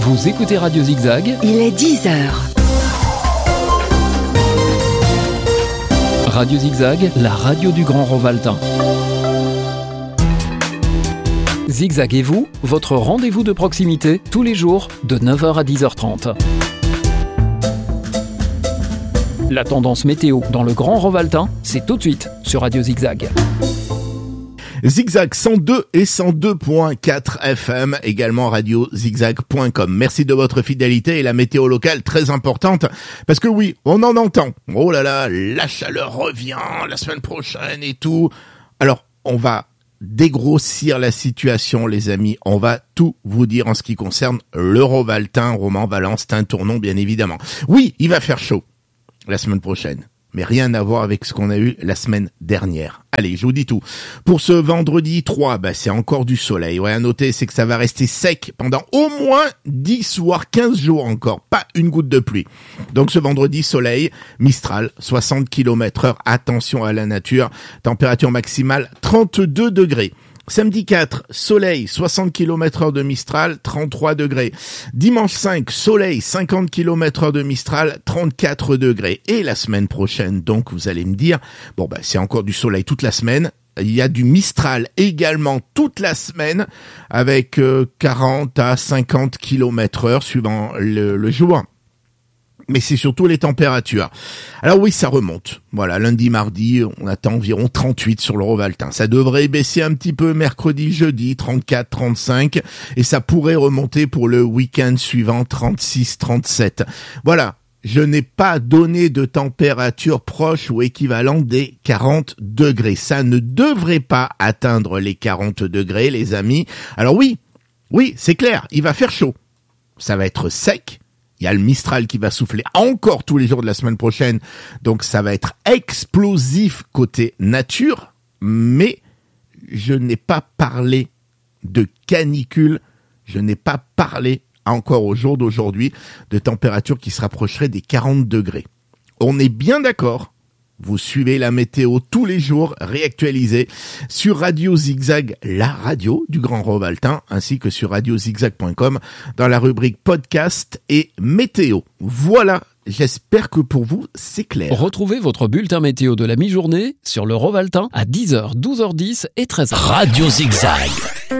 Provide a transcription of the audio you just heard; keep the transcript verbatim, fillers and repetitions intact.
Vous écoutez Radio Zigzag. Il est dix heures. Radio Zigzag, la radio du Grand Rovaltain. Zigzag et vous, votre rendez-vous de proximité, tous les jours, de neuf heures à dix heures trente. La tendance météo dans le Grand Rovaltain, c'est tout de suite sur Radio Zigzag. Zigzag cent deux et cent deux virgule quatre F M, également radio zigzag point com. Merci de votre fidélité et la météo locale très importante, parce que oui, on en entend. Oh là là, la chaleur revient la semaine prochaine et tout. Alors, on va dégrossir la situation, les amis. On va tout vous dire en ce qui concerne le Rovaltain, Romans, Valence, Tain-Tournon, bien évidemment. Oui, il va faire chaud la semaine prochaine, mais rien à voir avec ce qu'on a eu la semaine dernière. Allez, je vous dis tout. Pour ce vendredi trois, bah, c'est encore du soleil. Ouais, à noter, c'est que ça va rester sec pendant au moins dix voire quinze jours encore. Pas une goutte de pluie. Donc ce vendredi, soleil, Mistral, soixante kilomètres heure. Attention à la nature. Température maximale, trente-deux degrés. Samedi quatre, soleil, soixante kilomètres heure de Mistral, trente-trois degrés. Dimanche cinq, soleil, cinquante kilomètres heure de Mistral, trente-quatre degrés. Et la semaine prochaine, donc, vous allez me dire, bon, bah, c'est encore du soleil toute la semaine. Il y a du Mistral également toute la semaine avec euh, quarante à cinquante kilomètres heure suivant le, le jour. Mais c'est surtout les températures. Alors oui, ça remonte. Voilà, lundi, mardi, on attend environ trente-huit sur le Rovaltain. Ça devrait baisser un petit peu mercredi, jeudi, trente-quatre, trente-cinq. Et ça pourrait remonter pour le week-end suivant, trente-six, trente-sept. Voilà, je n'ai pas donné de température proche ou équivalente des quarante degrés. Ça ne devrait pas atteindre les quarante degrés, les amis. Alors oui, oui, c'est clair, il va faire chaud. Ça va être sec. Il y a le Mistral qui va souffler encore tous les jours de la semaine prochaine. Donc ça va être explosif côté nature. Mais je n'ai pas parlé de canicule. Je n'ai pas parlé encore au jour d'aujourd'hui de température qui se rapprocherait des quarante degrés. On est bien d'accord. Vous suivez la météo tous les jours, réactualisée sur Radio Zigzag, la radio du Grand Rovaltain, ainsi que sur radio zigzag point com dans la rubrique podcast et météo. Voilà, j'espère que pour vous, c'est clair. Retrouvez votre bulletin météo de la mi-journée sur le Rovaltain à dix heures, douze heures dix et treize heures. Radio Zigzag.